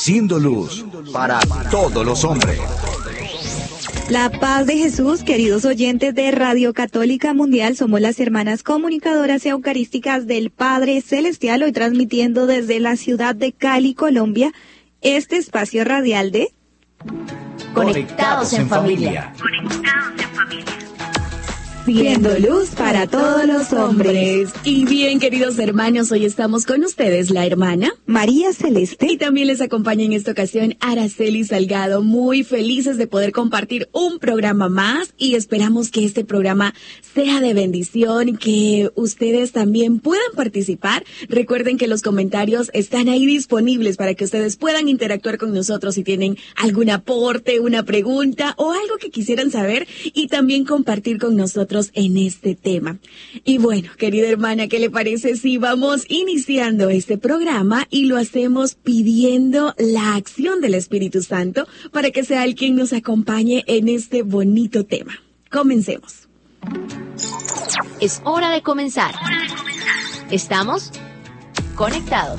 siendo luz para todos los hombres. La paz de Jesús, queridos oyentes de Radio Católica Mundial, somos las hermanas comunicadoras eucarísticas del Padre Celestial, hoy transmitiendo desde la ciudad de Cali, Colombia, este espacio radial de Conectados en Familia. Siendo luz para todos los hombres. Y bien, queridos hermanos, hoy estamos con ustedes, la hermana María Celeste. Y también les acompaña en esta ocasión Araceli Salgado, muy felices de poder compartir un programa más y esperamos que este programa sea de bendición, que ustedes también puedan participar. Recuerden que los comentarios están ahí disponibles para que ustedes puedan interactuar con nosotros si tienen algún aporte, una pregunta o algo que quisieran saber y también compartir con nosotros en este tema. Y bueno, querida hermana, ¿qué le parece si vamos iniciando este programa y lo hacemos pidiendo la acción del Espíritu Santo para que sea Él quien nos acompañe en este bonito tema? Comencemos. Es hora de comenzar. Estamos conectados.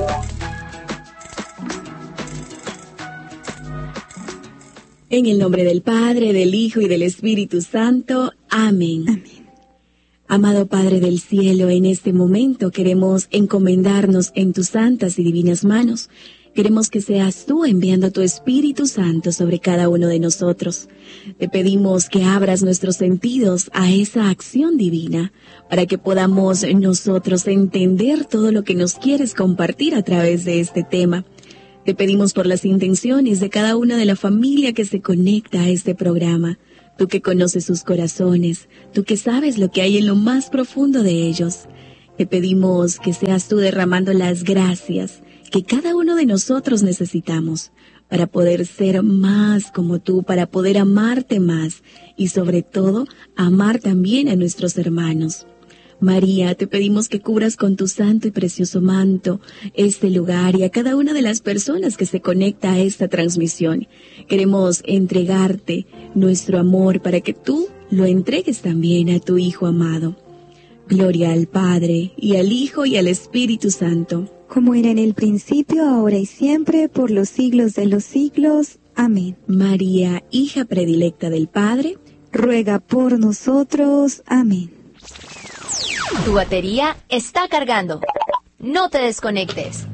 En el nombre del Padre, del Hijo y del Espíritu Santo. Amén. Amén. Amado Padre del Cielo, en este momento queremos encomendarnos en tus santas y divinas manos. Queremos que seas tú enviando tu Espíritu Santo sobre cada uno de nosotros. Te pedimos que abras nuestros sentidos a esa acción divina para que podamos nosotros entender todo lo que nos quieres compartir a través de este tema. Te pedimos por las intenciones de cada una de la familia que se conecta a este programa. Tú que conoces sus corazones, tú que sabes lo que hay en lo más profundo de ellos. Te pedimos que seas tú derramando las gracias que cada uno de nosotros necesitamos para poder ser más como tú, para poder amarte más y sobre todo amar también a nuestros hermanos. María, te pedimos que cubras con tu santo y precioso manto este lugar y a cada una de las personas que se conecta a esta transmisión. Queremos entregarte nuestro amor para que tú lo entregues también a tu Hijo amado. Gloria al Padre, y al Hijo, y al Espíritu Santo. Como era en el principio, ahora y siempre, por los siglos de los siglos. Amén. María, hija predilecta del Padre, ruega por nosotros. Amén. Tu batería está cargando. No te desconectes.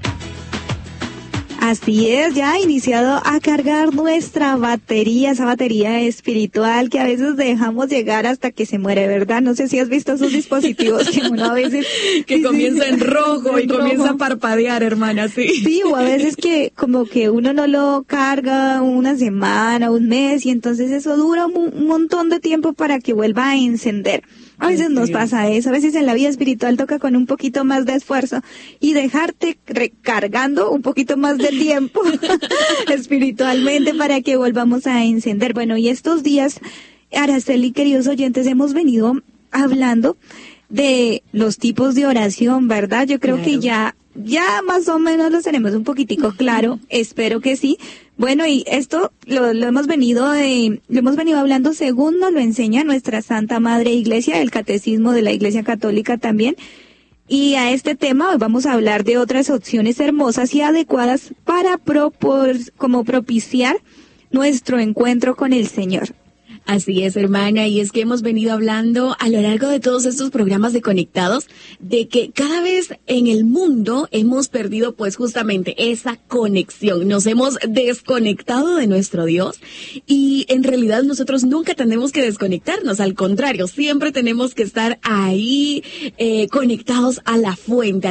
Así es, ya ha iniciado a cargar nuestra batería, esa batería espiritual que a veces dejamos llegar hasta que se muere, ¿verdad? No sé si has visto esos dispositivos que uno a veces... que comienza en rojo y comienza a parpadear, hermana, sí. Sí, o a veces que como que uno no lo carga una semana, un mes, y entonces eso dura un montón de tiempo para que vuelva a encender. A veces nos pasa eso, a veces en la vida espiritual toca con un poquito más de esfuerzo y dejarte recargando un poquito más de tiempo espiritualmente para que volvamos a encender. Bueno, y estos días, Araceli, queridos oyentes, hemos venido hablando de los tipos de oración, ¿verdad? Yo creo que ya más o menos lo tenemos un poquitico claro, espero que sí. Bueno, y esto lo hemos venido hablando según nos lo enseña nuestra Santa Madre Iglesia, el Catecismo de la Iglesia Católica también. Y a este tema hoy vamos a hablar de otras opciones hermosas y adecuadas para propiciar nuestro encuentro con el Señor. Así es, hermana, y es que hemos venido hablando a lo largo de todos estos programas de Conectados de que cada vez en el mundo hemos perdido pues justamente esa conexión, nos hemos desconectado de nuestro Dios y en realidad nosotros nunca tenemos que desconectarnos, al contrario, siempre tenemos que estar ahí conectados a la fuente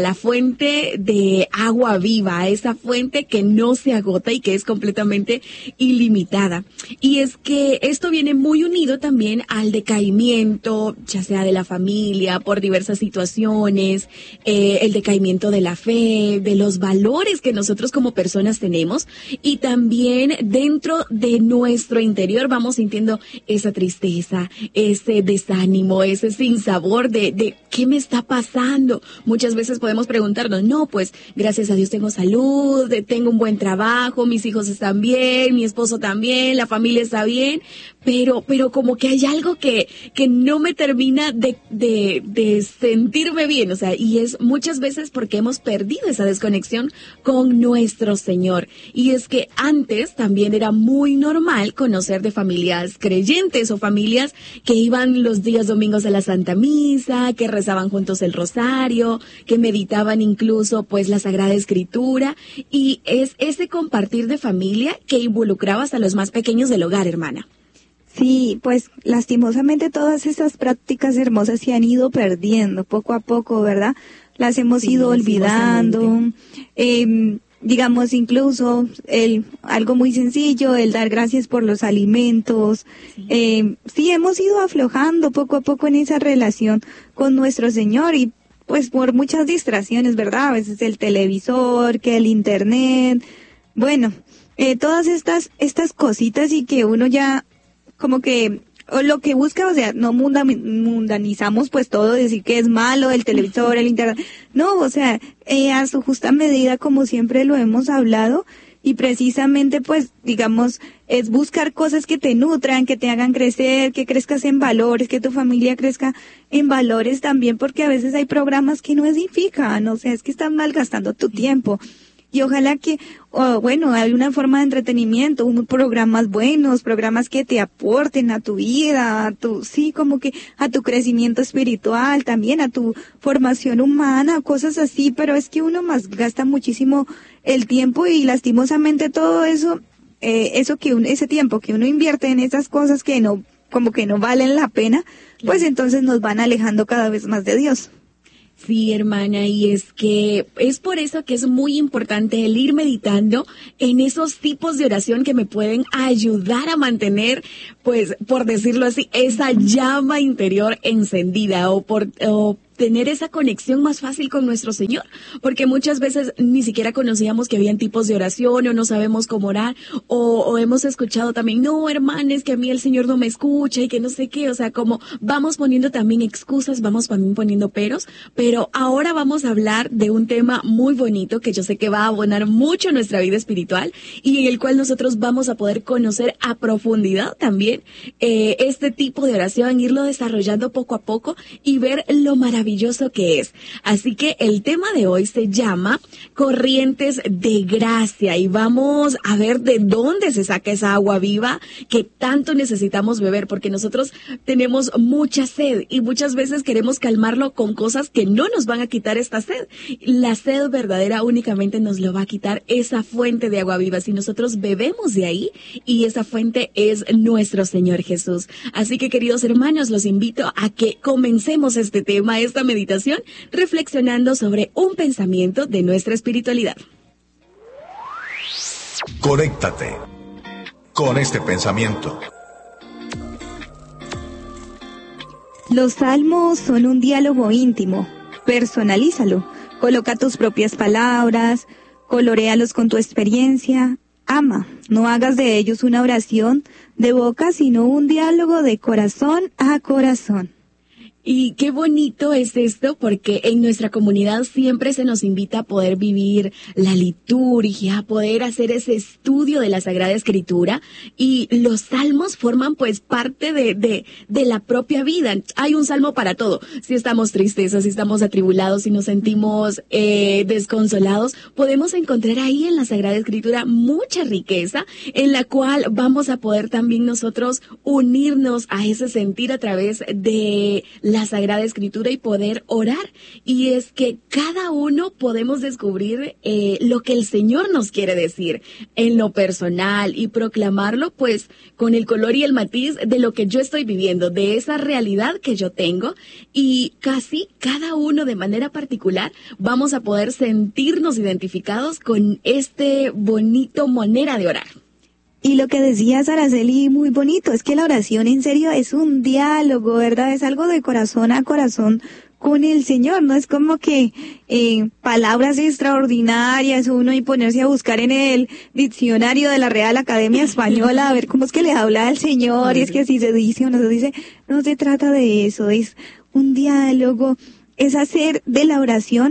de agua viva, a esa fuente que no se agota y que es completamente ilimitada. Y es que esto viene muy unido también al decaimiento, ya sea de la familia, por diversas situaciones, el decaimiento de la fe, de los valores que nosotros como personas tenemos, y también dentro de nuestro interior vamos sintiendo esa tristeza, ese desánimo, ese sinsabor de ¿qué me está pasando? Muchas veces podemos preguntarnos, no, pues gracias a Dios tengo salud, tengo un buen trabajo, mis hijos están bien, mi esposo también, la familia está bien, pero como que hay algo que no me termina de sentirme bien, o sea, y es muchas veces porque hemos perdido esa desconexión con nuestro Señor. Y es que antes también era muy normal conocer de familias creyentes o familias que iban los días domingos a la Santa Misa, que rezaban juntos el rosario, que meditaban incluso pues la Sagrada Escritura, y es ese compartir de familia que involucraba hasta los más pequeños del hogar, hermana. Sí, pues lastimosamente todas esas prácticas hermosas se han ido perdiendo poco a poco, ¿verdad? Las hemos ido olvidando. Digamos, incluso algo muy sencillo, el dar gracias por los alimentos. Sí, hemos ido aflojando poco a poco en esa relación con nuestro Señor, y pues por muchas distracciones, ¿verdad? A veces el televisor, que el internet, bueno, todas estas cositas, y que uno ya como que o lo que busca, o sea, no mundanizamos pues todo, decir que es malo el televisor, el internet, no, o sea, a su justa medida, como siempre lo hemos hablado, y precisamente pues digamos es buscar cosas que te nutran, que te hagan crecer, que crezcas en valores, que tu familia crezca en valores también, porque a veces hay programas que no edifican, o sea, es que están malgastando tu tiempo. Y ojalá que, bueno, hay una forma de entretenimiento, programas buenos, programas que te aporten a tu vida, sí, como que a tu crecimiento espiritual, también a tu formación humana, cosas así, pero es que uno más gasta muchísimo el tiempo, y lastimosamente todo eso, ese tiempo que uno invierte en esas cosas que no, como que no valen la pena, pues entonces nos van alejando cada vez más de Dios. Sí, hermana, y es que es por eso que es muy importante el ir meditando en esos tipos de oración que me pueden ayudar a mantener, pues, por decirlo así, esa llama interior encendida, o tener esa conexión más fácil con nuestro Señor, porque muchas veces ni siquiera conocíamos que habían tipos de oración, o no sabemos cómo orar, o hemos escuchado también, no, hermana, es que a mí el Señor no me escucha, y que no sé qué, o sea, como vamos poniendo también excusas, vamos también poniendo peros, pero ahora vamos a hablar de un tema muy bonito que yo sé que va a abonar mucho nuestra vida espiritual, y en el cual nosotros vamos a poder conocer a profundidad también este tipo de oración, irlo desarrollando poco a poco y ver lo maravilloso que es. Así que el tema de hoy se llama corrientes de gracia, y vamos a ver de dónde se saca esa agua viva que tanto necesitamos beber, porque nosotros tenemos mucha sed y muchas veces queremos calmarlo con cosas que no nos van a quitar esta sed. La sed verdadera únicamente nos lo va a quitar esa fuente de agua viva si nosotros bebemos de ahí, y esa fuente es nuestro Señor Jesús. Así que, queridos hermanos, los invito a que comencemos este tema, esta meditación, reflexionando sobre un pensamiento de nuestra espiritualidad. Conéctate con este pensamiento. Los salmos son un diálogo íntimo. Personalízalo. Coloca tus propias palabras, coloréalos con tu experiencia. Ama. No hagas de ellos una oración de boca, sino un diálogo de corazón a corazón. Y qué bonito es esto, porque en nuestra comunidad siempre se nos invita a poder vivir la liturgia, a poder hacer ese estudio de la Sagrada Escritura, y los salmos forman pues parte de la propia vida. Hay un salmo para todo. Si estamos tristes, o si estamos atribulados, si nos sentimos desconsolados, podemos encontrar ahí en la Sagrada Escritura mucha riqueza, en la cual vamos a poder también nosotros unirnos a ese sentir a través de la Sagrada Escritura y poder orar. Y es que cada uno podemos descubrir lo que el Señor nos quiere decir en lo personal, y proclamarlo pues con el color y el matiz de lo que yo estoy viviendo, de esa realidad que yo tengo, y casi cada uno de manera particular vamos a poder sentirnos identificados con este bonito manera de orar. Y lo que decías, Araceli, muy bonito, es que la oración en serio es un diálogo, ¿verdad? Es algo de corazón a corazón con el Señor, no es como que palabras extraordinarias, uno y ponerse a buscar en el diccionario de la Real Academia Española a ver cómo es que le habla al Señor, y es que así se dice o no se dice. No se trata de eso, es un diálogo, es hacer de la oración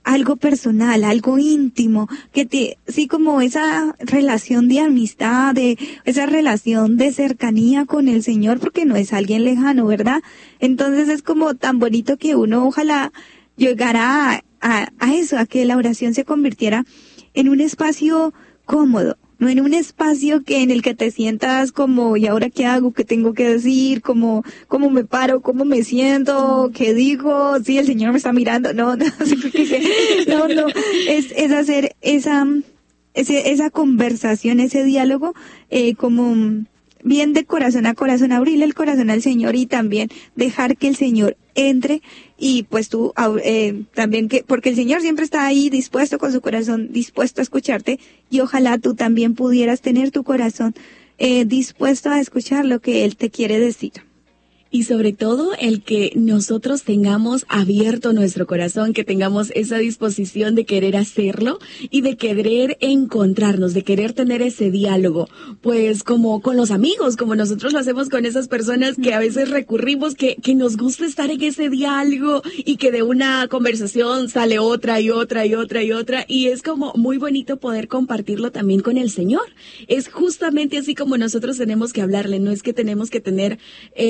algo personal, algo íntimo, sí, como esa relación de amistad, esa relación de cercanía con el Señor, porque no es alguien lejano, ¿verdad? Entonces es como tan bonito que uno ojalá llegara a eso, a que la oración se convirtiera en un espacio cómodo, no en un espacio en el que te sientas como, ¿y ahora qué hago? ¿Qué tengo que decir? ¿Cómo me paro? ¿Cómo me siento? ¿Qué digo? Sí, el Señor me está mirando. No, es hacer esa conversación, ese diálogo, como bien de corazón a corazón, abrirle el corazón al Señor y también dejar que el Señor entre y pues tú también porque el Señor siempre está ahí dispuesto con su corazón, dispuesto a escucharte y ojalá tú también pudieras tener tu corazón dispuesto a escuchar lo que Él te quiere decir. Y sobre todo el que nosotros tengamos abierto nuestro corazón, que tengamos esa disposición de querer hacerlo y de querer encontrarnos, de querer tener ese diálogo, pues como con los amigos, como nosotros lo hacemos con esas personas que a veces recurrimos, que nos gusta estar en ese diálogo y que de una conversación sale otra y otra y otra y otra y es como muy bonito poder compartirlo también con el Señor. Es justamente así como nosotros tenemos que hablarle, no es que tenemos que tener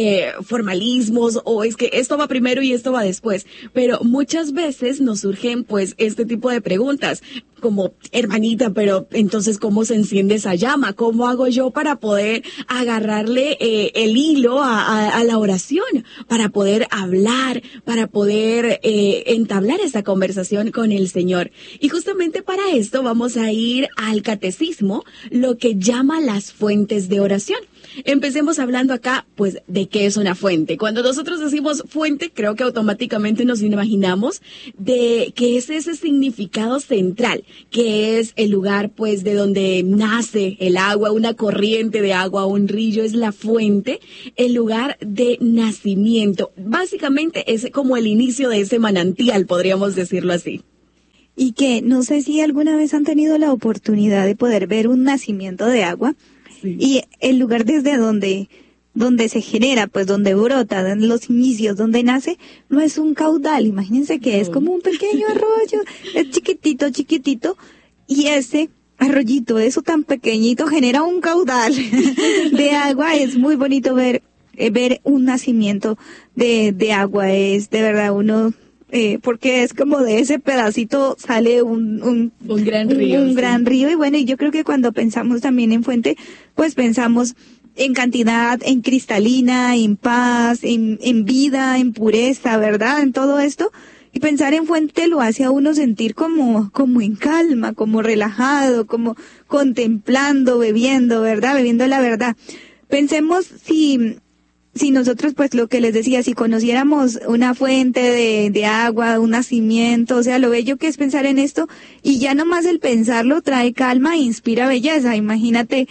formalismos o es que esto va primero y esto va después, pero muchas veces nos surgen pues este tipo de preguntas como hermanita, pero entonces ¿cómo se enciende esa llama? ¿Cómo hago yo para poder agarrarle el hilo a la oración? Para poder hablar, para poder entablar esta conversación con el Señor. Y justamente para esto vamos a ir al catecismo, lo que llama las fuentes de oración. Empecemos hablando acá, pues, de qué es una fuente. Cuando nosotros decimos fuente, creo que automáticamente nos imaginamos de que es ese significado central, que es el lugar, pues, de donde nace el agua, una corriente de agua, un río, es la fuente, el lugar de nacimiento. Básicamente es como el inicio de ese manantial, podríamos decirlo así. Y que no sé si alguna vez han tenido la oportunidad de poder ver un nacimiento de agua. Sí. Y el lugar desde donde se genera, pues donde brota, en los inicios, donde nace, no es un caudal, imagínense que es como un pequeño arroyo, es chiquitito, y ese arroyito, eso tan pequeñito, genera un caudal de agua. Es muy bonito ver un nacimiento de agua, es de verdad uno... porque es como de ese pedacito sale un gran río. Un gran río, y bueno, y yo creo que cuando pensamos también en fuente, pues pensamos en cantidad, en cristalina, en paz, en vida, en pureza, ¿verdad? En todo esto. Y pensar en fuente lo hace a uno sentir como en calma, como relajado, como contemplando, bebiendo, ¿verdad? Bebiendo la verdad. Pensemos si nosotros, pues lo que les decía, si conociéramos una fuente de agua, un nacimiento, o sea, lo bello que es pensar en esto, y ya nomás el pensarlo trae calma e inspira belleza. Imagínate,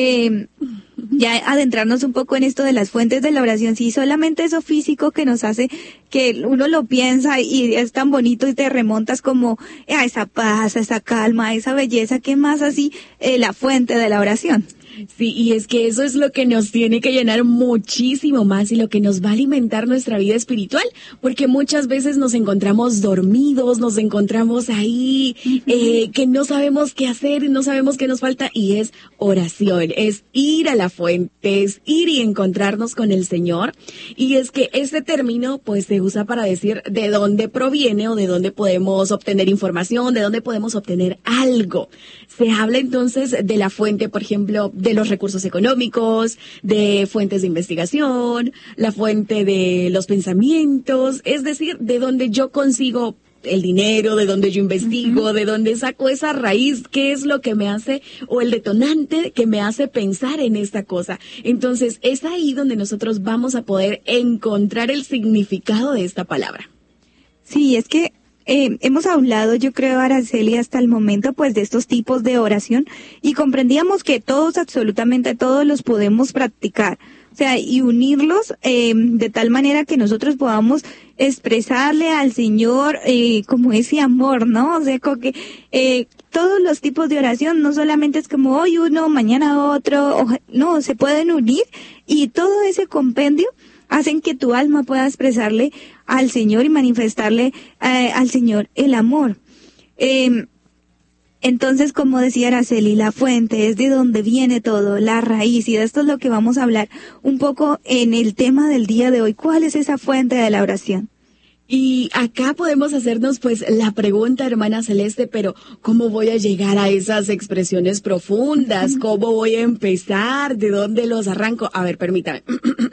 ya adentrarnos un poco en esto de las fuentes de la oración, si solamente eso físico que nos hace que uno lo piensa y es tan bonito y te remontas como a esa paz, a esa calma, a esa belleza, ¿qué más así la fuente de la oración? Sí, y es que eso es lo que nos tiene que llenar muchísimo más y lo que nos va a alimentar nuestra vida espiritual, porque muchas veces nos encontramos dormidos, nos encontramos ahí, que no sabemos qué hacer, no sabemos qué nos falta, y es oración, es ir a la fuente, es ir y encontrarnos con el Señor. Y es que este término pues se usa para decir de dónde proviene o de dónde podemos obtener información, de dónde podemos obtener algo. Se habla entonces de la fuente, por ejemplo, de los recursos económicos, de fuentes de investigación, la fuente de los pensamientos, es decir, de donde yo consigo el dinero, de donde yo investigo, de donde saco esa raíz, qué es lo que me hace, o el detonante que me hace pensar en esta cosa. Entonces, es ahí donde nosotros vamos a poder encontrar el significado de esta palabra. Sí, es que hemos hablado, yo creo, Araceli, hasta el momento, pues, de estos tipos de oración, y comprendíamos que todos, absolutamente todos, los podemos practicar. O sea, y unirlos de tal manera que nosotros podamos expresarle al Señor como ese amor, ¿no? O sea, como que todos los tipos de oración no solamente es como hoy uno, mañana otro, no, se pueden unir, y todo ese compendio hacen que tu alma pueda expresarle al Señor y manifestarle al Señor el amor. Entonces, como decía Araceli, la fuente es de donde viene todo, la raíz, y de esto es lo que vamos a hablar un poco en el tema del día de hoy. ¿Cuál es esa fuente de la oración? Y acá podemos hacernos pues la pregunta, hermana Celeste, pero ¿cómo voy a llegar a esas expresiones profundas? ¿Cómo voy a empezar? ¿De dónde los arranco? A ver, permítame.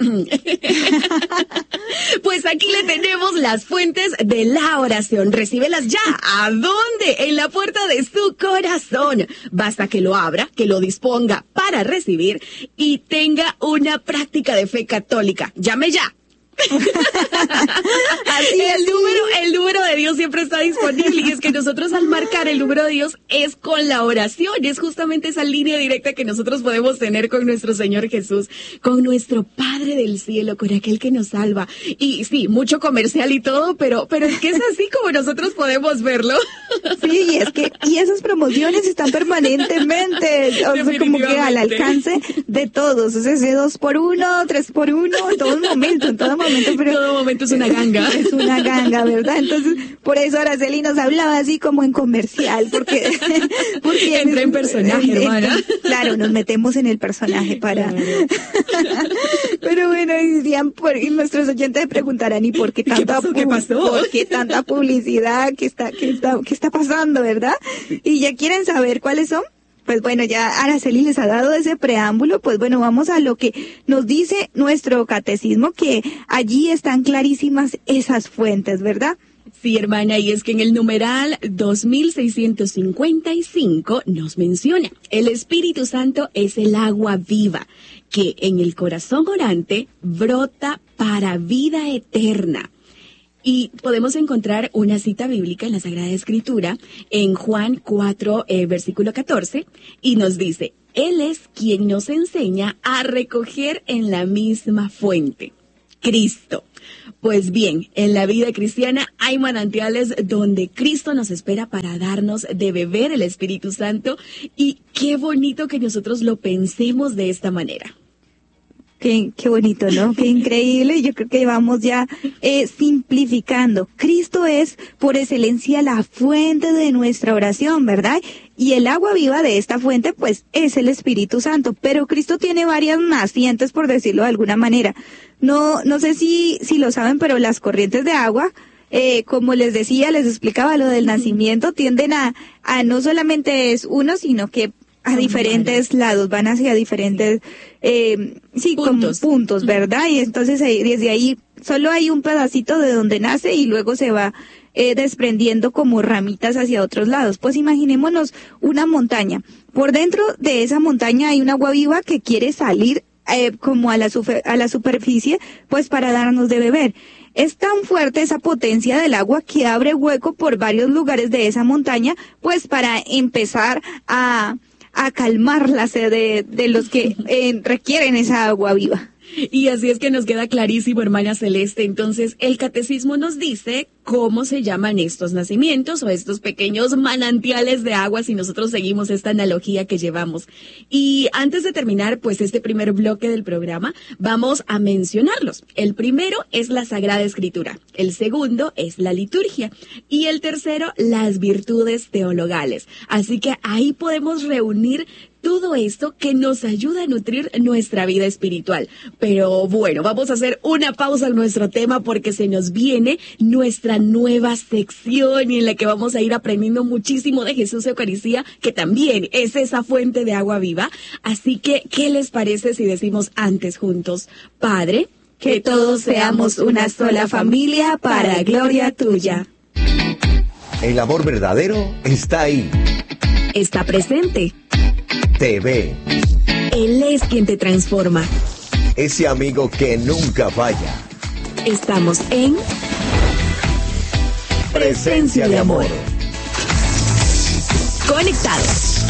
Pues aquí le tenemos las fuentes de la oración. Recíbelas ya. ¿A dónde? En la puerta de su corazón. Basta que lo abra, que lo disponga para recibir y tenga una práctica de fe católica. Llame ya. Así el número de Dios siempre está disponible, y es que nosotros al marcar el número de Dios es con la oración, es justamente esa línea directa que nosotros podemos tener con nuestro Señor Jesús, con nuestro Padre del cielo, con aquel que nos salva. Y sí, mucho comercial y todo, pero es que es así como nosotros podemos verlo. Sí, y esas promociones están permanentemente, o sea, como que al alcance de todos, o sea, ese 2x1, 3x1, en todo momento, pero todo momento es una ganga. Es una ganga, ¿verdad? Entonces, por eso Araceli nos hablaba así como en comercial, porque entra en personaje, hermana. Claro, nos metemos en el personaje para... Pero bueno, dirían, y nuestros oyentes preguntarán, ¿y por qué tanta ¿Qué pasó? ¿Por qué tanta publicidad? ¿Qué está pasando, verdad? Y ya quieren saber cuáles son. Pues bueno, ya Araceli les ha dado ese preámbulo, pues bueno, vamos a lo que nos dice nuestro catecismo, que allí están clarísimas esas fuentes, ¿verdad? Sí, hermana, y es que en el numeral 2655 nos menciona, el Espíritu Santo es el agua viva, que en el corazón orante brota para vida eterna. Y podemos encontrar una cita bíblica en la Sagrada Escritura, en Juan 4, versículo 14, y nos dice, Él es quien nos enseña a recoger en la misma fuente, Cristo. Pues bien, en la vida cristiana hay manantiales donde Cristo nos espera para darnos de beber el Espíritu Santo, y qué bonito que nosotros lo pensemos de esta manera. Qué bonito, ¿no? Qué increíble. Yo creo que vamos ya simplificando. Cristo es por excelencia la fuente de nuestra oración, ¿verdad? Y el agua viva de esta fuente, pues, es el Espíritu Santo. Pero Cristo tiene varias nacientes, por decirlo de alguna manera. No sé si lo saben, pero las corrientes de agua, como les decía, les explicaba lo del nacimiento, tienden a no solamente es uno, sino que a diferentes lados, van hacia diferentes puntos, ¿verdad? Y entonces desde ahí solo hay un pedacito de donde nace y luego se va desprendiendo como ramitas hacia otros lados. Pues imaginémonos una montaña. Por dentro de esa montaña hay un agua viva que quiere salir como a la superficie, pues para darnos de beber. Es tan fuerte esa potencia del agua que abre hueco por varios lugares de esa montaña, pues para empezar a calmar la sed de los que requieren esa agua viva. Y así es que nos queda clarísimo, hermana Celeste. Entonces, el catecismo nos dice cómo se llaman estos nacimientos o estos pequeños manantiales de agua si nosotros seguimos esta analogía que llevamos. Y antes de terminar, pues, este primer bloque del programa, vamos a mencionarlos. El primero es la Sagrada Escritura, el segundo es la liturgia y el tercero, las virtudes teologales. Así que ahí podemos reunir todo esto que nos ayuda a nutrir nuestra vida espiritual. Pero bueno, vamos a hacer una pausa en nuestro tema porque se nos viene nuestra nueva sección en la que vamos a ir aprendiendo muchísimo de Jesús Eucaristía, que también es esa fuente de agua viva. Así que, ¿qué les parece si decimos antes juntos? Padre, que todos seamos una sola familia para gloria tuya. El amor verdadero está ahí. Está presente. Te ve. Él es quien te transforma. Ese amigo que nunca falla. Estamos en Presencia de amor. Conectados.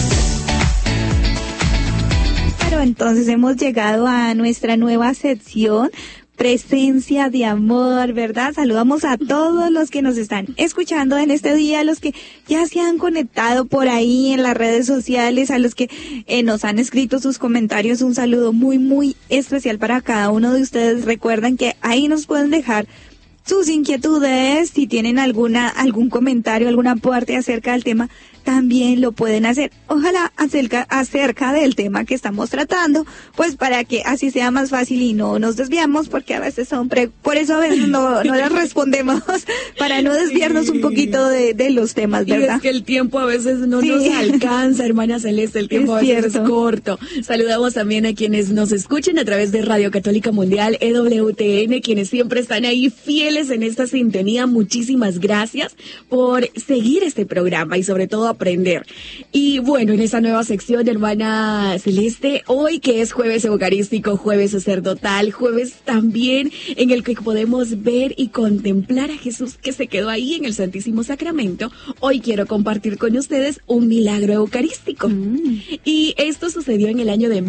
Pero entonces hemos llegado a nuestra nueva sección, Presencia de amor, ¿verdad? Saludamos a todos los que nos están escuchando en este día, a los que ya se han conectado por ahí en las redes sociales, a los que nos han escrito sus comentarios. Un saludo muy, muy especial para cada uno de ustedes. Recuerden que ahí nos pueden dejar sus inquietudes, si tienen algún comentario, algún aporte acerca del tema, también lo pueden hacer. Ojalá acerca del tema que estamos tratando, pues para que así sea más fácil y no nos desviamos, porque a veces por eso a veces no les respondemos, para no desviarnos un poquito de los temas, ¿verdad? Y es que el tiempo a veces no nos alcanza, hermana Celeste, el tiempo a veces es corto. Saludamos también a quienes nos escuchen a través de Radio Católica Mundial, EWTN, quienes siempre están ahí fieles en esta sintonía. Muchísimas gracias por seguir este programa y sobre todo aprender. Y bueno, en esta nueva sección, hermana Celeste, hoy que es jueves eucarístico, jueves sacerdotal, jueves también en el que podemos ver y contemplar a Jesús que se quedó ahí en el Santísimo Sacramento, hoy quiero compartir con ustedes un milagro eucarístico. Y esto sucedió en el año de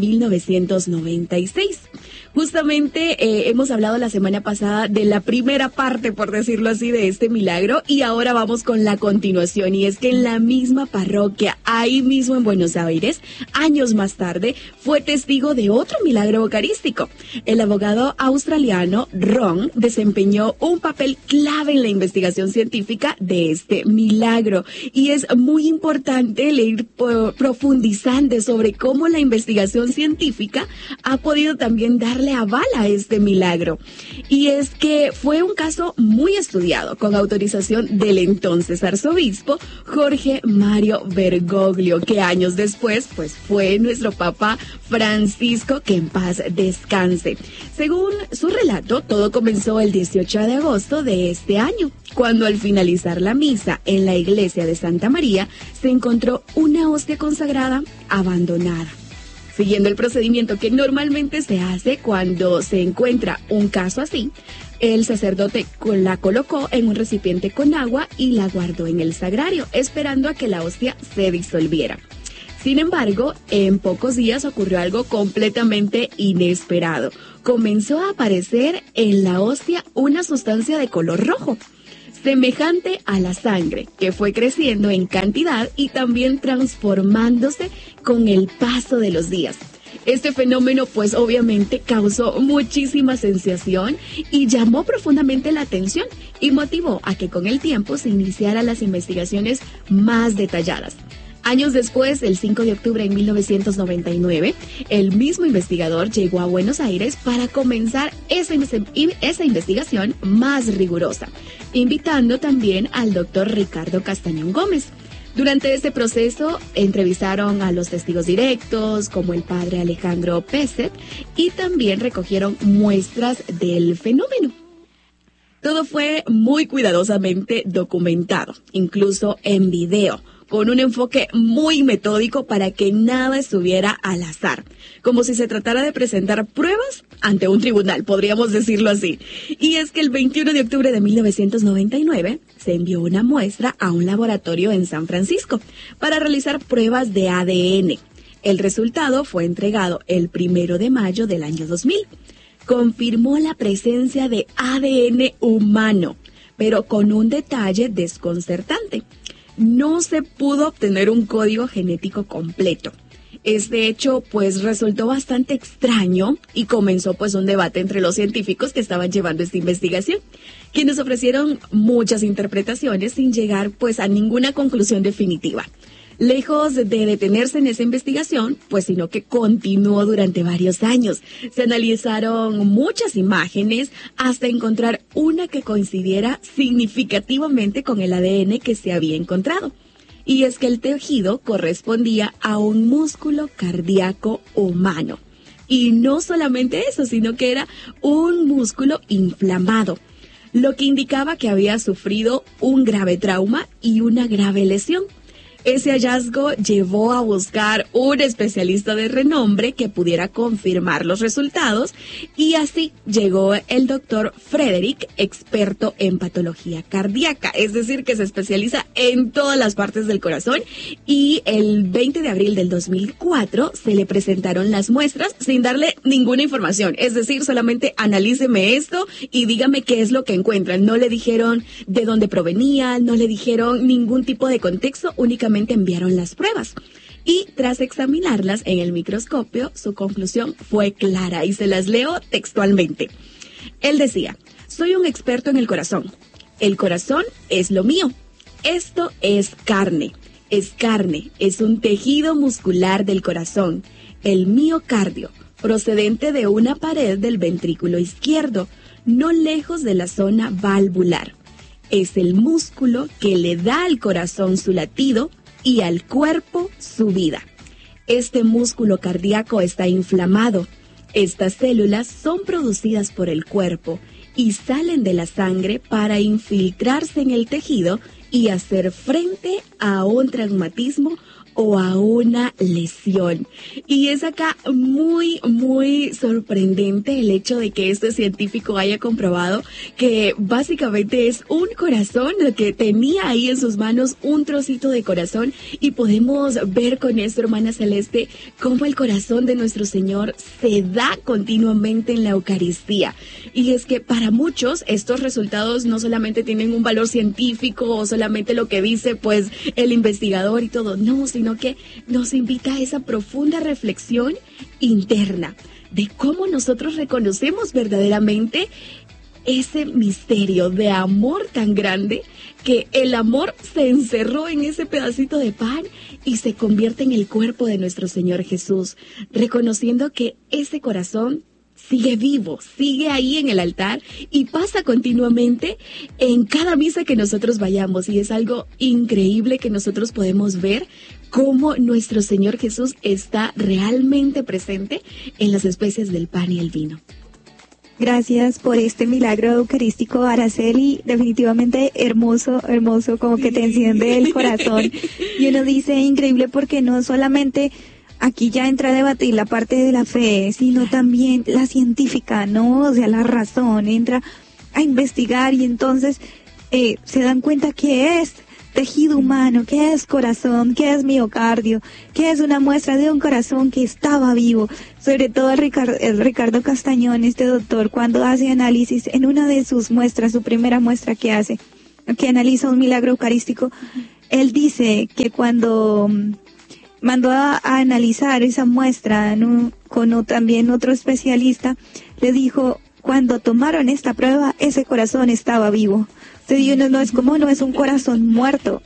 1996. Justamente hemos hablado la semana pasada de la primera parte, por decirlo así, de este milagro, y ahora vamos con la continuación, y es que en la misma parroquia, ahí mismo en Buenos Aires, años más tarde, fue testigo de otro milagro eucarístico. El abogado australiano Ron desempeñó un papel clave en la investigación científica de este milagro, y es muy importante el ir profundizando sobre cómo la investigación científica ha podido también darle aval a este milagro. Y es que fue un caso muy estudiado, con autorización del entonces arzobispo Jorge Mario Bergoglio, que años después pues fue nuestro Papa Francisco, que en paz descanse. Según su relato, todo comenzó el 18 de agosto de este año, cuando al finalizar la misa en la iglesia de Santa María se encontró una hostia consagrada abandonada. Siguiendo el procedimiento que normalmente se hace cuando se encuentra un caso así, el sacerdote la colocó en un recipiente con agua y la guardó en el sagrario, esperando a que la hostia se disolviera. Sin embargo, en pocos días ocurrió algo completamente inesperado. Comenzó a aparecer en la hostia una sustancia de color rojo, semejante a la sangre, que fue creciendo en cantidad y también transformándose con el paso de los días. Este fenómeno pues obviamente causó muchísima sensación y llamó profundamente la atención y motivó a que con el tiempo se iniciaran las investigaciones más detalladas. Años después, el 5 de octubre de 1999, el mismo investigador llegó a Buenos Aires para comenzar esa investigación más rigurosa, invitando también al doctor Ricardo Castañón Gómez. Durante este proceso entrevistaron a los testigos directos, como el padre Alejandro Peset, y también recogieron muestras del fenómeno. Todo fue muy cuidadosamente documentado, incluso en video, con un enfoque muy metódico para que nada estuviera al azar, como si se tratara de presentar pruebas ante un tribunal, podríamos decirlo así. Y es que el 21 de octubre de 1999 se envió una muestra a un laboratorio en San Francisco para realizar pruebas de ADN. El resultado fue entregado el 1 de mayo del año 2000. Confirmó la presencia de ADN humano, pero con un detalle desconcertante. No se pudo obtener un código genético completo. Este hecho pues resultó bastante extraño y comenzó pues un debate entre los científicos que estaban llevando esta investigación, quienes ofrecieron muchas interpretaciones sin llegar pues a ninguna conclusión definitiva. Lejos de detenerse en esa investigación, pues sino que continuó durante varios años. Se analizaron muchas imágenes hasta encontrar una que coincidiera significativamente con el ADN que se había encontrado. Y es que el tejido correspondía a un músculo cardíaco humano. Y no solamente eso, sino que era un músculo inflamado, lo que indicaba que había sufrido un grave trauma y una grave lesión. Ese hallazgo llevó a buscar un especialista de renombre que pudiera confirmar los resultados, y así llegó el doctor Frederick, experto en patología cardíaca, es decir, que se especializa en todas las partes del corazón, y el 20 de abril del 2004 se le presentaron las muestras sin darle ninguna información, es decir, solamente analíceme esto y dígame qué es lo que encuentran. No le dijeron de dónde provenía, no le dijeron ningún tipo de contexto, únicamente enviaron las pruebas. Y tras examinarlas en el microscopio, su conclusión fue clara y se las leo textualmente. Él decía: soy un experto en el corazón. El corazón es lo mío. Esto es carne. Es carne, es un tejido muscular del corazón, el miocardio, procedente de una pared del ventrículo izquierdo, no lejos de la zona valvular. Es el músculo que le da al corazón su latido y al cuerpo su vida. Este músculo cardíaco está inflamado. Estas células son producidas por el cuerpo y salen de la sangre para infiltrarse en el tejido y hacer frente a un traumatismo o a una lesión. Y es acá muy, muy sorprendente el hecho de que este científico haya comprobado que básicamente es un corazón, lo que tenía ahí en sus manos, un trocito de corazón, y podemos ver con esto, hermana Celeste, cómo el corazón de nuestro Señor se da continuamente en la Eucaristía. Y es que para muchos estos resultados no solamente tienen un valor científico o solamente lo que dice pues el investigador y todo, no, sino que nos invita a esa profunda reflexión interna de cómo nosotros reconocemos verdaderamente ese misterio de amor tan grande, que el amor se encerró en ese pedacito de pan y se convierte en el cuerpo de nuestro Señor Jesús, reconociendo que ese corazón sigue vivo, sigue ahí en el altar y pasa continuamente en cada misa que nosotros vayamos, y es algo increíble que nosotros podemos ver cómo nuestro Señor Jesús está realmente presente en las especies del pan y el vino. Gracias por este milagro eucarístico, Araceli. Definitivamente hermoso, hermoso, como que te enciende el corazón. Y uno dice increíble porque no solamente aquí ya entra a debatir la parte de la fe, sino también la científica, ¿no? O sea, la razón, entra a investigar y entonces se dan cuenta que es tejido humano, que es corazón, que es miocardio, que es una muestra de un corazón que estaba vivo. Sobre todo el Ricardo Castañón, este doctor, cuando hace análisis en una de sus muestras, su primera muestra que hace, que analiza un milagro eucarístico, él dice que cuando mandó a analizar esa muestra con también otro especialista, le dijo, cuando tomaron esta prueba, ese corazón estaba vivo. Entonces, no es como, no es un corazón muerto,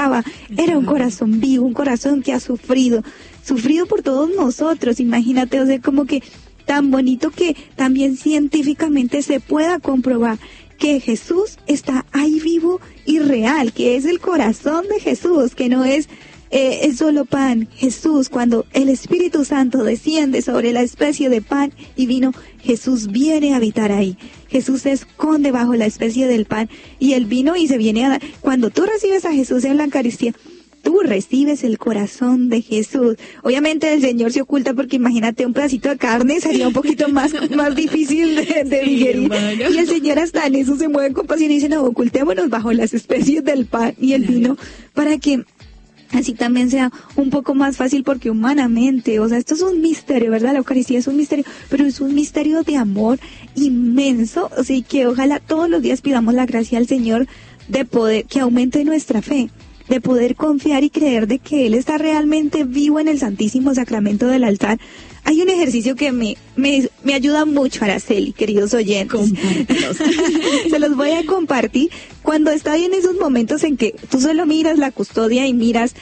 era un corazón vivo, un corazón que ha sufrido por todos nosotros. Imagínate, o sea, como que tan bonito que también científicamente se pueda comprobar que Jesús está ahí vivo y real, que es el corazón de Jesús, que no es solo pan. Jesús, cuando el Espíritu Santo desciende sobre la especie de pan y vino, Jesús viene a habitar ahí. Jesús se esconde bajo la especie del pan y el vino y se viene a dar. Cuando tú recibes a Jesús en la Eucaristía, tú recibes el corazón de Jesús. Obviamente el Señor se oculta porque imagínate un pedacito de carne, sería un poquito más difícil de digerir. Hermano. Y el Señor hasta en eso se mueve con pasión y dice, no, ocultémonos bajo las especies del pan y el vino para que así también sea un poco más fácil, porque humanamente, o sea, esto es un misterio, ¿verdad? La Eucaristía es un misterio, pero es un misterio de amor inmenso, así que ojalá todos los días pidamos la gracia al Señor de poder, que aumente nuestra fe, de poder confiar y creer de que Él está realmente vivo en el Santísimo Sacramento del altar. Hay un ejercicio que me ayuda mucho, Araceli, queridos oyentes. Compártelos. Se los voy a compartir. Cuando está en esos momentos en que tú solo miras la custodia y miras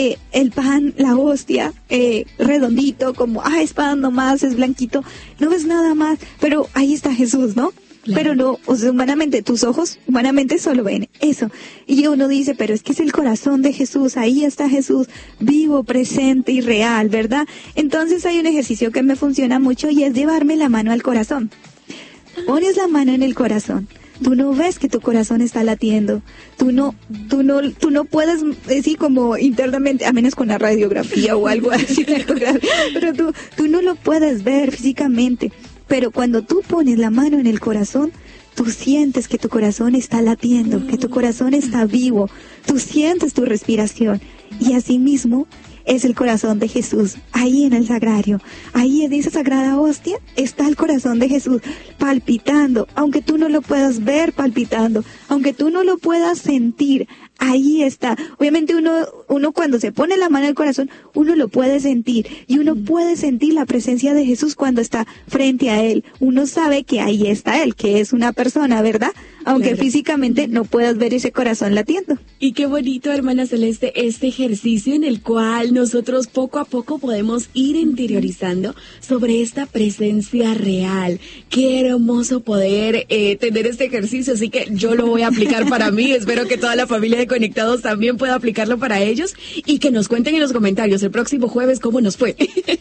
el pan, la hostia, redondito, como, es pan nomás, es blanquito, no ves nada más, pero ahí está Jesús, ¿no? Claro. Pero no, o sea, humanamente, tus ojos humanamente solo ven eso. Y uno dice, pero es que es el corazón de Jesús, ahí está Jesús, vivo, presente y real, ¿verdad? Entonces hay un ejercicio que me funciona mucho y es llevarme la mano al corazón. Pones la mano en el corazón. Tú no ves que tu corazón está latiendo. Tú no puedes decir como internamente, a menos con la radiografía o algo así, pero tú no lo puedes ver físicamente. Pero cuando tú pones la mano en el corazón, tú sientes que tu corazón está latiendo, que tu corazón está vivo, tú sientes tu respiración. Y así mismo es el corazón de Jesús, ahí en el sagrario, ahí en esa sagrada hostia está el corazón de Jesús palpitando, aunque tú no lo puedas ver palpitando, aunque tú no lo puedas sentir, ahí está. Obviamente uno cuando se pone la mano en el corazón, uno lo puede sentir y uno puede sentir la presencia de Jesús cuando está frente a él. Uno sabe que ahí está él, que es una persona, ¿verdad? Aunque claro, físicamente no puedas ver ese corazón latiendo. Y qué bonito, hermana Celeste, este ejercicio en el cual nosotros poco a poco podemos ir interiorizando sobre esta presencia real. Qué hermoso poder tener este ejercicio, así que yo lo voy a aplicar para mí. Espero que toda la familia de Conectados también pueda aplicarlo para ellos y que nos cuenten en los comentarios el próximo jueves cómo nos fue.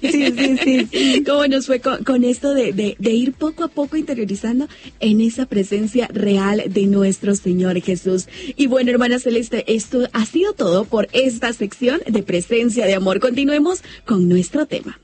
Sí. Cómo nos fue con esto de ir poco a poco interiorizando en esa presencia real de nuestro Señor Jesús. Y bueno, hermana Celeste, esto ha sido todo por esta sección de Presencia de Amor. Continuemos con nuestro tema.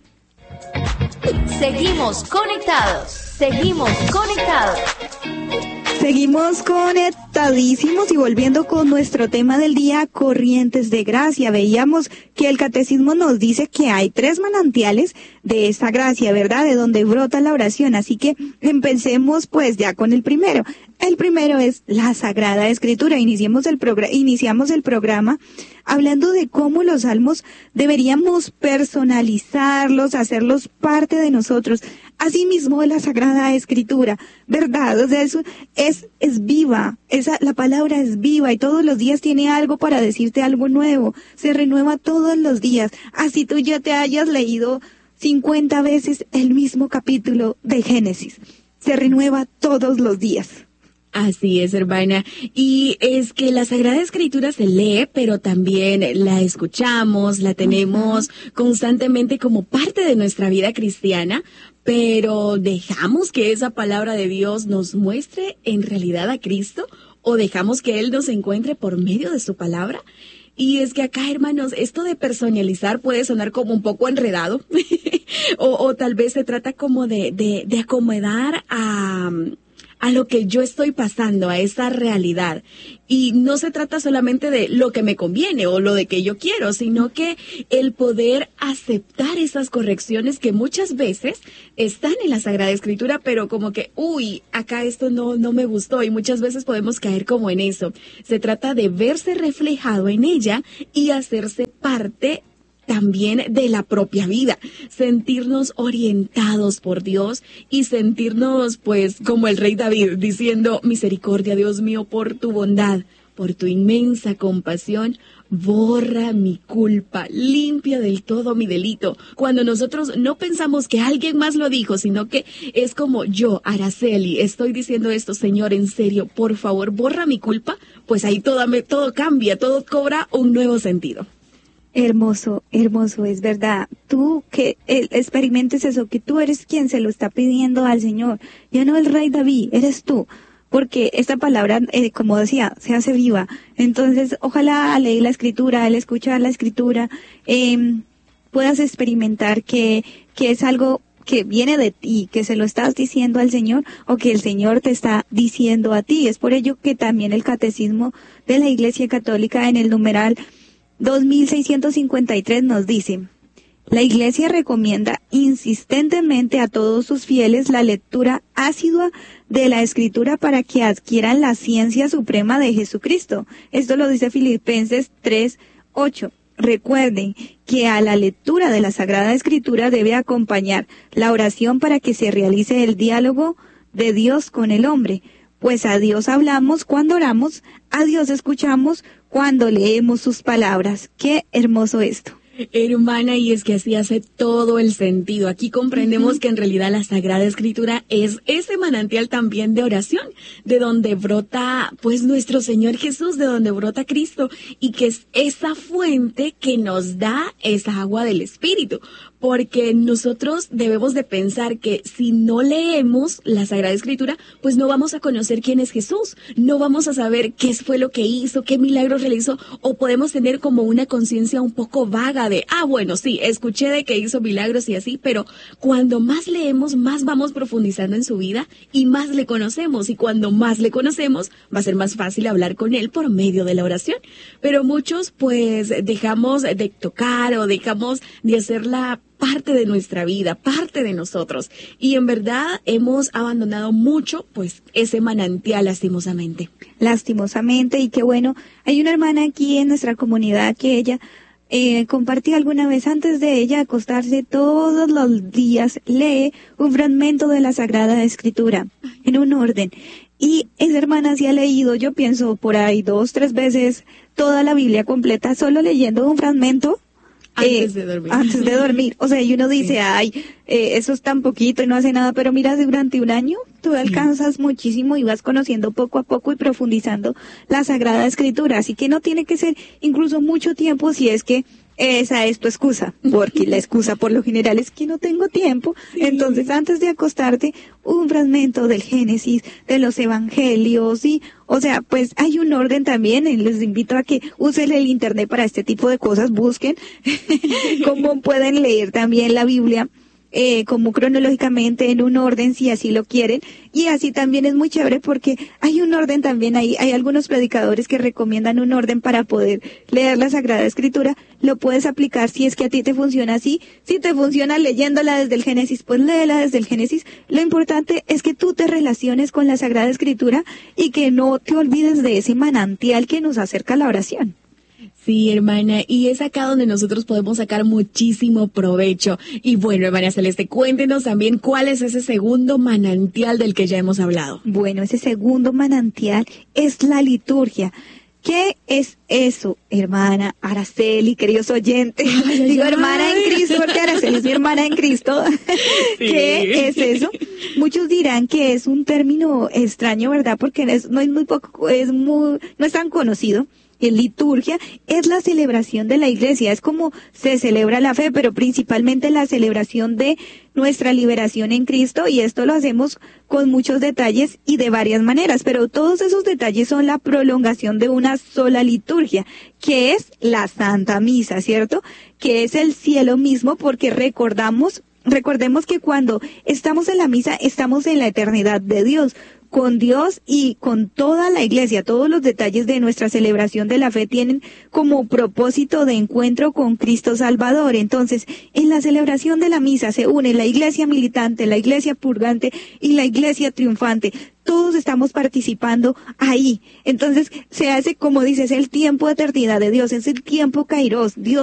Seguimos conectados. Seguimos conectados. Seguimos conectadísimos y volviendo con nuestro tema del día, corrientes de gracia. Veíamos que el catecismo nos dice que hay 3 manantiales de esta gracia, ¿verdad? De donde brota la oración. Así que empecemos pues ya con el primero. El primero es la Sagrada Escritura. Iniciamos el programa hablando de cómo los salmos deberíamos personalizarlos, hacerlos parte de nosotros. Asimismo, la Sagrada Escritura, ¿verdad? O sea, eso es viva, la palabra es viva y todos los días tiene algo para decirte algo nuevo, se renueva todos los días. Así tú ya te hayas leído 50 veces el mismo capítulo de Génesis, se renueva todos los días. Así es, hermana. Y es que la Sagrada Escritura se lee, pero también la escuchamos, la tenemos constantemente como parte de nuestra vida cristiana, pero ¿dejamos que esa palabra de Dios nos muestre en realidad a Cristo o dejamos que Él nos encuentre por medio de su palabra? Y es que acá, hermanos, esto de personalizar puede sonar como un poco enredado o tal vez se trata como de acomodar a lo que yo estoy pasando, a esa realidad. Y no se trata solamente de lo que me conviene o lo de que yo quiero, sino que el poder aceptar esas correcciones que muchas veces están en la Sagrada Escritura, pero como que, acá esto no me gustó, y muchas veces podemos caer como en eso. Se trata de verse reflejado en ella y hacerse parte también de la propia vida, sentirnos orientados por Dios y sentirnos pues como el rey David diciendo: misericordia, Dios mío, por tu bondad, por tu inmensa compasión, borra mi culpa, limpia del todo mi delito. Cuando nosotros no pensamos que alguien más lo dijo, sino que es como yo, Araceli, estoy diciendo esto: Señor, en serio, por favor, borra mi culpa, pues ahí todo cambia, todo cobra un nuevo sentido. Hermoso, es verdad. Tú que experimentes eso, que tú eres quien se lo está pidiendo al Señor, ya no el rey David, eres tú, porque esta palabra, como decía, se hace viva. Entonces, ojalá al leer la Escritura, al escuchar la Escritura, puedas experimentar que es algo que viene de ti, que se lo estás diciendo al Señor o que el Señor te está diciendo a ti. Es por ello que también el Catecismo de la Iglesia Católica en el numeral 2653 nos dice: la Iglesia recomienda insistentemente a todos sus fieles la lectura asidua de la Escritura para que adquieran la ciencia suprema de Jesucristo. Esto lo dice Filipenses 3:8. Recuerden que a la lectura de la Sagrada Escritura debe acompañar la oración para que se realice el diálogo de Dios con el hombre. Pues a Dios hablamos cuando oramos, a Dios escuchamos cuando leemos sus palabras. Qué hermoso esto. Hermana, y es que así hace todo el sentido. Aquí comprendemos que en realidad la Sagrada Escritura es ese manantial también de oración, de donde brota pues nuestro Señor Jesús, de donde brota Cristo, y que es esa fuente que nos da esa agua del Espíritu. Porque nosotros debemos de pensar que si no leemos la Sagrada Escritura, pues no vamos a conocer quién es Jesús, no vamos a saber qué fue lo que hizo, qué milagros realizó, o podemos tener como una conciencia un poco vaga cosa de, bueno, sí, escuché de que hizo milagros y así, pero cuando más leemos, más vamos profundizando en su vida y más le conocemos. Y cuando más le conocemos, va a ser más fácil hablar con él por medio de la oración. Pero muchos, pues, dejamos de tocar o dejamos de hacerla parte de nuestra vida, parte de nosotros. Y en verdad hemos abandonado mucho, pues, ese manantial, lastimosamente. Lastimosamente, y qué bueno, hay una hermana aquí en nuestra comunidad que ella compartí alguna vez antes de ella acostarse todos los días, lee un fragmento de la Sagrada Escritura en un orden. Y esa hermana sí ha leído, yo pienso, por ahí 2, 3 veces toda la Biblia completa, solo leyendo un fragmento. Antes de dormir. Antes de dormir. O sea, y uno dice, eso es tan poquito y no hace nada, pero mira, durante un año tú alcanzas muchísimo y vas conociendo poco a poco y profundizando la Sagrada Escritura. Así que no tiene que ser incluso mucho tiempo si es que esa es tu excusa, porque la excusa por lo general es que no tengo tiempo. Sí. Entonces, antes de acostarte, un fragmento del Génesis, de los Evangelios, y, o sea, pues hay un orden también, y les invito a que usen el internet para este tipo de cosas, busquen cómo pueden leer también la Biblia, como cronológicamente en un orden si así lo quieren, y así también es muy chévere porque hay un orden también, hay algunos predicadores que recomiendan un orden para poder leer la Sagrada Escritura. Lo puedes aplicar si es que a ti te funciona así. Si te funciona leyéndola desde el Génesis, pues léela desde el Génesis. Lo importante es que tú te relaciones con la Sagrada Escritura y que no te olvides de ese manantial que nos acerca a la oración. Sí, hermana, y es acá donde nosotros podemos sacar muchísimo provecho. Y bueno, hermana Celeste, cuéntenos también cuál es ese segundo manantial del que ya hemos hablado. Bueno, ese segundo manantial es la liturgia. ¿Qué es eso, hermana Araceli, queridos oyentes? Digo hermana en Cristo porque Araceli es mi hermana en Cristo. Sí. ¿Qué es eso? Muchos dirán que es un término extraño, ¿verdad? Porque no es tan conocido. Liturgia es la celebración de la iglesia, es como se celebra la fe, pero principalmente la celebración de nuestra liberación en Cristo, y esto lo hacemos con muchos detalles y de varias maneras, pero todos esos detalles son la prolongación de una sola liturgia, que es la Santa Misa, ¿cierto? Que es el cielo mismo, porque recordemos que cuando estamos en la misa, estamos en la eternidad de Dios, con Dios y con toda la iglesia. Todos los detalles de nuestra celebración de la fe tienen como propósito de encuentro con Cristo Salvador. Entonces, en la celebración de la misa se une la iglesia militante, la iglesia purgante y la iglesia triunfante. Todos estamos participando ahí. Entonces, se hace, como dices, el tiempo de eternidad de Dios, es el tiempo kairos. Dios